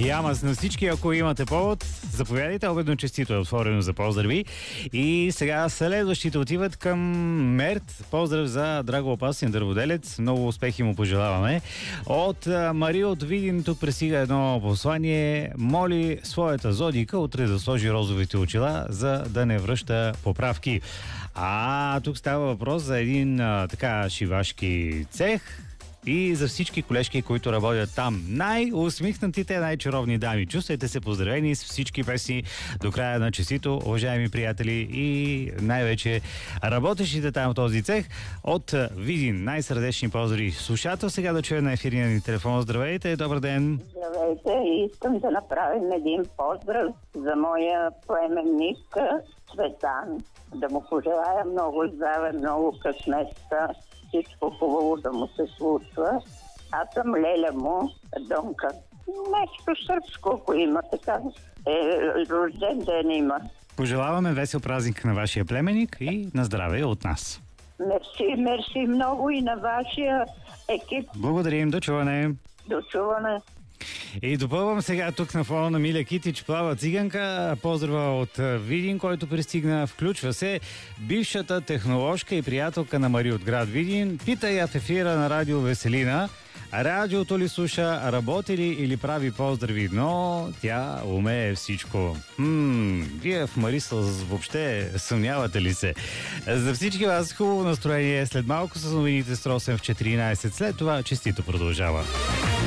Ямас на всички, ако имате повод, заповядайте. Обедно честито е отворено за поздрави. И сега следващите отиват към Мерт. Поздрав за драго опасен дърводелец. Много успехи му пожелаваме. От Мария от Видин тук пристига едно послание. Моли своята зодика утре да сложи розовите очила, за да не връща поправки. Тук става въпрос за един така шивашки цех и за всички колежки, които работят там. Най-усмихнатите, най-чаровни дами. Чувствайте се поздравени с всички песни до края на честито, уважаеми приятели, и най-вече работещите там в този цех. От Видин най-сърдечни поздрави. Слушател сега да чуе на ефирния ни телефон. Здравейте, добър ден! Здравейте, искам да направим един поздрав за моя племенник Цветан. Да му пожелая много здраве, много късмет, всичко хубаво да му се случва. Аз съм леля му, Донка. Нещо сръбско, ако има така. Рожден ден има. Пожелаваме весел празник на вашия племенник и на здраве от нас. Мерси много и на вашия екип. Благодарим, до чуване. До чуване. И допълвам сега тук на фона на Миля Китич плава циганка. Поздрава от Видин, който пристигна. Включва се бившата техноложка и приятелка на Мари от град Видин. Пита я в ефира на радио Веселина. Радиото ли слуша, работи ли или прави поздрави, но тя умее всичко. Вие в Марисъл въобще съмнявате ли се? За всички вас хубаво настроение. След малко с новините с Росен в 14. След това честито продължава.